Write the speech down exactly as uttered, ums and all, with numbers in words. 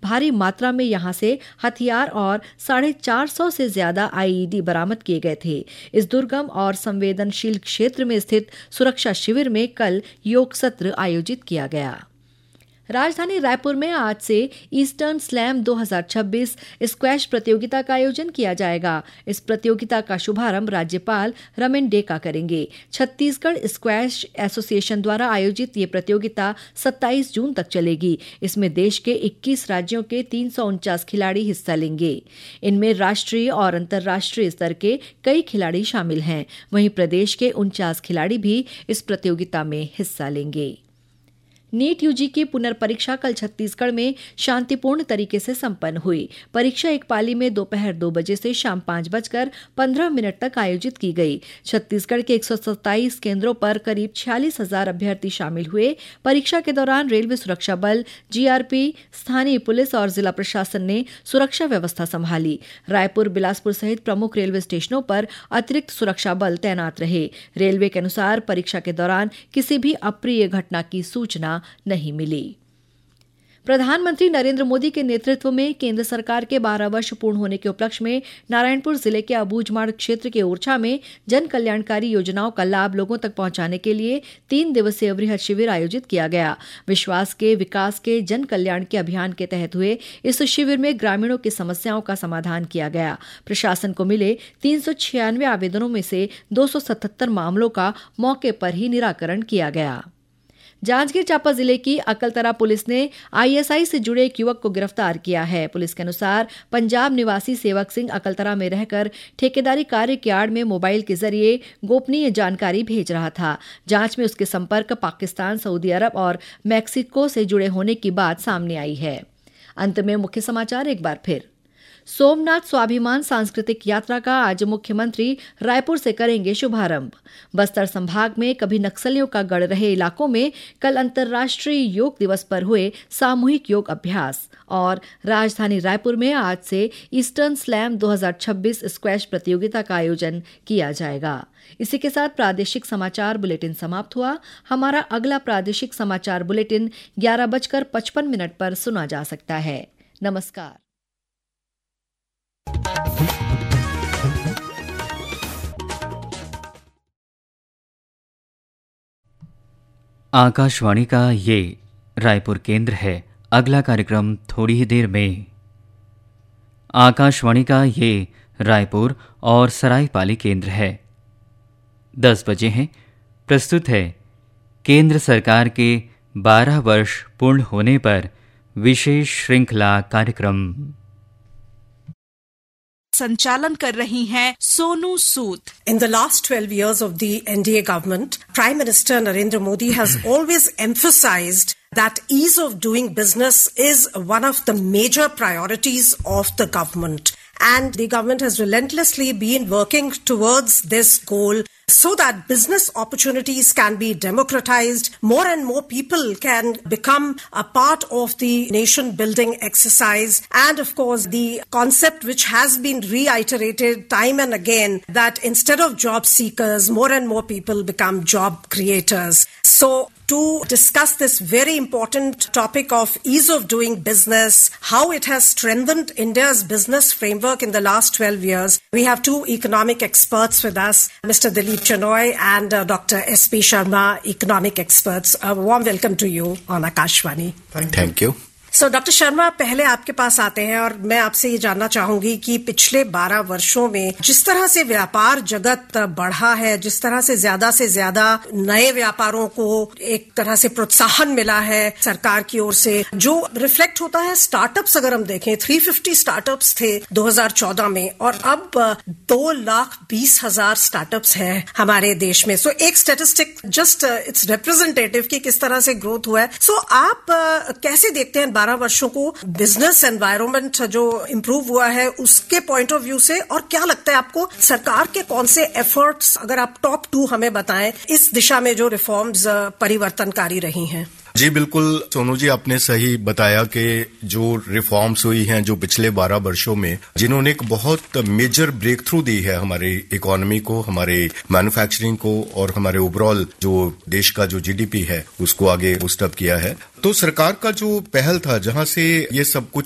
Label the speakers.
Speaker 1: भारी मात्रा में यहां से हथियार और साढ़े चार सौ से ज्यादा आईईडी बरामद किए गए थे। इस दुर्गम और संवेदनशील क्षेत्र में स्थित सुरक्षा शिविर में कल योग सत्र आयोजित किया गया। राजधानी रायपुर में आज से ईस्टर्न स्लैम दो हज़ार छब्बीस स्क्वैश प्रतियोगिता का आयोजन किया जाएगा। इस प्रतियोगिता का शुभारंभ राज्यपाल रमेन डेका करेंगे। छत्तीसगढ़ स्क्वैश एसोसिएशन द्वारा आयोजित ये प्रतियोगिता सत्ताईस जून तक चलेगी। इसमें देश के इक्कीस राज्यों के तीन सौ उनचास खिलाड़ी हिस्सा लेंगे। इनमें राष्ट्रीय और अंतर्राष्ट्रीय स्तर के कई खिलाड़ी शामिल हैं। वहीं प्रदेश के उनचास खिलाड़ी भी इस प्रतियोगिता में हिस्सा लेंगे। नीट यूजी की पुनर्परीक्षा कल छत्तीसगढ़ में शांतिपूर्ण तरीके से संपन्न हुई। परीक्षा एक पाली में दोपहर दो बजे से शाम पांच बजकर पंद्रह मिनट तक आयोजित की गई। छत्तीसगढ़ के एक सौ सत्ताईस केंद्रों पर करीब छियालीस हजार अभ्यर्थी शामिल हुए। परीक्षा के दौरान रेलवे सुरक्षा बल, जीआरपी, स्थानीय पुलिस और जिला प्रशासन ने सुरक्षा व्यवस्था संभाली। रायपुर, बिलासपुर सहित प्रमुख रेलवे स्टेशनों पर अतिरिक्त सुरक्षा बल तैनात रहे। रेलवे के अनुसार परीक्षा के दौरान किसी भी अप्रिय घटना की सूचना नहीं मिली। प्रधानमंत्री नरेंद्र मोदी के नेतृत्व में केंद्र सरकार के बारह वर्ष पूर्ण होने के उपलक्ष्य में नारायणपुर जिले के अबूझमाड़ क्षेत्र के ओरछा में जन कल्याणकारी योजनाओं का लाभ लोगों तक पहुंचाने के लिए तीन दिवसीय वृहद शिविर आयोजित किया गया। विश्वास के विकास के जन कल्याण के अभियान के तहत हुए इस शिविर में ग्रामीणों की समस्याओं का समाधान किया गया। प्रशासन को मिले तीन सौ छियानवे आवेदनों में से दो सौ सतहत्तर मामलों का मौके पर ही निराकरण किया गया। जांजगीर चांपा जिले की अकलतरा पुलिस ने आईएसआई से जुड़े एक युवक को गिरफ्तार किया है। पुलिस के अनुसार पंजाब निवासी सेवक सिंह अकलतरा में रहकर ठेकेदारी कार्य की आड़ में मोबाइल के जरिए गोपनीय जानकारी भेज रहा था। जांच में उसके संपर्क पाकिस्तान, सऊदी अरब और मैक्सिको से जुड़े होने की बात सामने आई है। अंत में मुख्य समाचार एक बार फिर। सोमनाथ स्वाभिमान सांस्कृतिक यात्रा का आज मुख्यमंत्री रायपुर से करेंगे शुभारंभ। बस्तर संभाग में कभी नक्सलियों का गढ़ रहे इलाकों में कल अंतर्राष्ट्रीय योग दिवस पर हुए सामूहिक योग अभ्यास। और राजधानी रायपुर में आज से ईस्टर्न स्लैम दो हज़ार छब्बीस स्क्वैश प्रतियोगिता का आयोजन किया जाएगा। इसी के साथ प्रादेशिक समाचार बुलेटिन समाप्त हुआ। हमारा अगला प्रादेशिक समाचार बुलेटिन ग्यारह बजकर पचपन मिनट पर सुना जा सकता है। नमस्कार।
Speaker 2: आकाशवाणी का ये रायपुर केंद्र है। अगला कार्यक्रम थोड़ी ही देर में। आकाशवाणी का ये रायपुर और सरायपाली केंद्र है। दस बजे हैं। प्रस्तुत है केंद्र सरकार के बारह वर्ष पूर्ण होने पर विशेष श्रृंखला कार्यक्रम।
Speaker 3: संचालन कर रही हैं Sonu Sood.
Speaker 4: In the last twelve years of the N D A government, Prime Minister Narendra Modi has always emphasized that ease of doing business is one of the major priorities of the government. And the government has relentlessly been working towards this goal so that business opportunities can be democratized, more and more people can become a part of the nation building exercise, and of course the concept which has been reiterated time and again that instead of job seekers, more and more people become job creators. So to discuss this very important topic of ease of doing business, how it has strengthened India's business framework in the last twelve years, we have two economic experts with us, Mister Dilip Chanoy and uh, Doctor S P Sharma, economic experts. A warm welcome to you on Akashvani.
Speaker 5: Thank, Thank you.
Speaker 4: So doctor Sharma, पहले आपके पास आते हैं और मैं आपसे ये जानना चाहूंगी कि पिछले बारह वर्षों में जिस तरह से व्यापार जगत बढ़ा है, जिस तरह से ज्यादा से ज्यादा नए व्यापारों को एक तरह से प्रोत्साहन मिला है सरकार की ओर से, जो रिफ्लेक्ट होता है स्टार्टअप्स, अगर हम देखें तीन सौ पचास स्टार्टअप्स थे दो हज़ार चौदह में और अब दो लाख बीस हजार स्टार्टअप्स हैं हमारे देश में। सो so, एक स्टेटिस्टिक जस्ट इट्स रिप्रेजेंटेटिव कि किस तरह से ग्रोथ हुआ है। सो so, आप uh, कैसे देखते हैं बारह वर्षों को बिजनेस एनवायरनमेंट जो इंप्रूव हुआ है उसके पॉइंट ऑफ व्यू से, और क्या लगता है आपको सरकार के कौन से एफर्ट्स, अगर आप टॉप टू हमें बताएं, इस दिशा में जो रिफॉर्म्स परिवर्तनकारी रही हैं?
Speaker 5: जी बिल्कुल सोनू जी, आपने सही बताया कि जो रिफॉर्म्स हुई हैं जो पिछले बारह वर्षों में, जिन्होंने एक बहुत मेजर ब्रेक थ्रू दी है हमारे इकोनॉमी को, हमारे मैन्युफैक्चरिंग को और हमारे ओवरऑल जो देश का जो जीडीपी है उसको आगे बूस्ट अप किया है। तो सरकार का जो पहल था, जहां से ये सब कुछ